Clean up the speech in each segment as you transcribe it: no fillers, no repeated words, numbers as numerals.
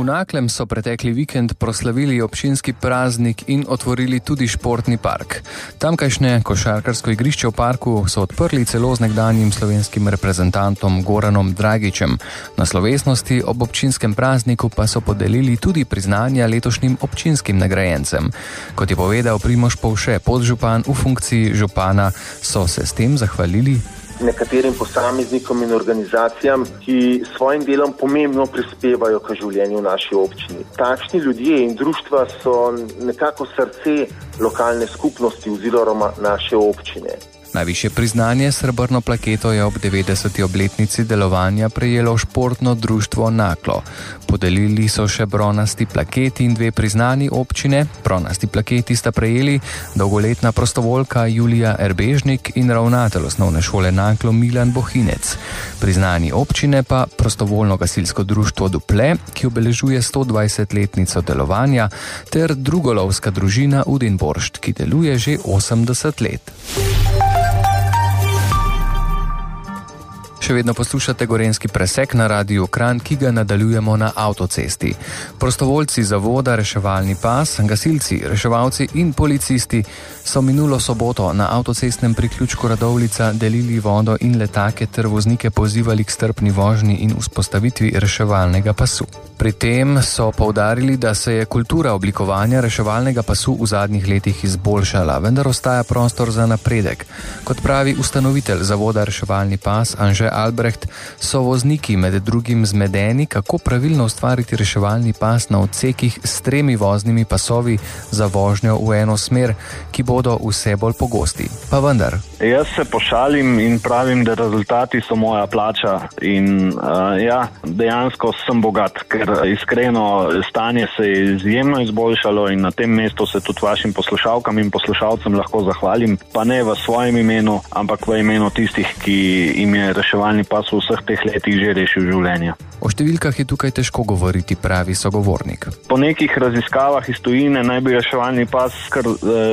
V Naklem so pretekli vikend proslavili občinski praznik in otvorili tudi športni park. Tamkajšnje košarkarsko igrišče v parku so odprli celo z nekdanjim slovenskim reprezentantom Goranom Dragićem. Na slovesnosti ob občinskem prazniku pa so podelili tudi priznanja letošnjim občinskim nagrajencem. Kot je povedal Primož Povše, podžupan v funkciji župana, so se s tem zahvalili nekaterim posameznikom in organizacijam, ki svojim delom pomembno prispevajo k življenju v naši občini. Takšni ljudje in društva so nekako srce lokalne skupnosti oziroma naše občine. Najvišje priznanje srebrno plaketo je ob 90. obletnici delovanja prejelo športno društvo Naklo. Podelili so še bronasti plaketi in 2 priznani občine. Bronasti plaketi sta prejeli dolgoletna prostovoljka Julija Erbežnik in ravnatelj osnovne šole Naklo Milan Bohinec. Priznani občine pa prostovoljno gasilsko društvo Duple, ki obeležuje 120-letnico delovanja, ter drugolovska družina Udinboršt, ki deluje že 80 let. Še vedno poslušate Gorenjski presek na Radiu Kranj, ki ga nadaljujemo na avtocesti. Prostovoljci zavoda Reševalni pas, gasilci, reševalci in policisti so minulo soboto na avtocestnem priključku Radovljica delili vodo in letake ter voznike pozivali k strpni vožnji in vzpostavitvi reševalnega pasu. Pri tem so poudarili, da se je kultura oblikovanja reševalnega pasu v zadnjih letih izboljšala, vendar ostaja prostor za napredek. Kot pravi ustanovitelj zavoda Reševalni pas Anže Albrecht, so vozniki med drugim zmedeni, kako pravilno ustvariti reševalni pas na odsekih s 3 voznimi pasovi za vožnjo v eno smer, ki bodo vse bolj pogosti. Pa vendar. Jaz se pošalim in pravim, da rezultati so moja plača in dejansko sem bogat, ker iskreno stanje se je izjemno izboljšalo in na tem mestu se tudi vašim poslušalkam in poslušalcem lahko zahvalim, pa ne v svojem imenu, ampak v imenu tistih, ki jim je reševalni pas v vseh teh letih že rešil življenje. O številkah je tukaj težko govoriti, pravi sogovornik. Po nekih raziskavah iz tujine naj bi reševalni pas kar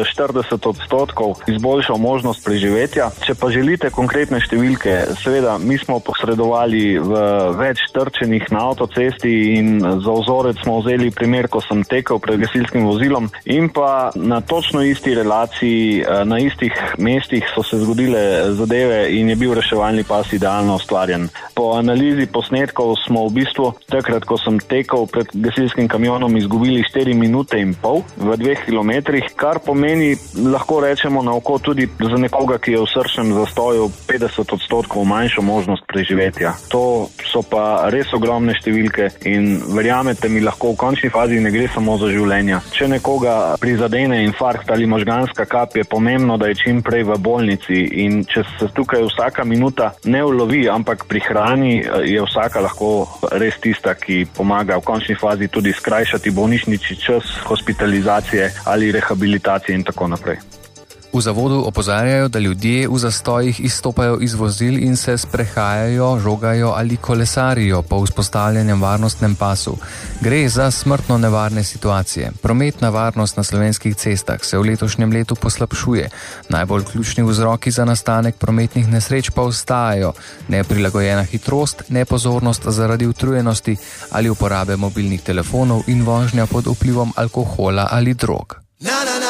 40% izboljšal možnost preživetja. Če pa želite konkretne številke, seveda mi smo posredovali v več trčenih na avtocesti in za vzorec smo vzeli primer, ko sem tekel pred gasilskim vozilom in pa na točno isti relaciji, na istih mestih so se zgodile zadeve in je bil reševalni pas idealno ustvarjen. Po analizi posnetkov smo v bistvu takrat, ko sem tekel pred gasilskim kamionom, izgubili 4 minute in pol v 2 kilometrih, kar pomeni, lahko rečemo na oko tudi za nekoga, ki je v srčnem zastoju 50% manjšo možnost preživetja. To so pa res ogromne številke in verjamete mi, lahko v končni fazi ne gre samo za življenja. Če nekoga prizadene infarkt ali možganska kap, je pomembno, da je čim prej v bolnici in če se tukaj vsaka minuta ne ulovi, ampak prihrani, je vsaka lahko res tista, ki pomaga v končni fazi tudi skrajšati bolnišnični čas hospitalizacije ali rehabilitacije in tako naprej. V zavodu opozarjajo, da ljudje v zastojih izstopajo iz vozil in se sprehajajo, žogajo ali kolesarijo po vzpostavljenem varnostnem pasu. Gre za smrtno nevarne situacije. Prometna varnost na slovenskih cestah se v letošnjem letu poslabšuje. Najbolj ključni vzroki za nastanek prometnih nesreč pa ostajajo neprilagojena hitrost, nepozornost zaradi utrujenosti ali uporabe mobilnih telefonov in vožnja pod vplivom alkohola ali drog.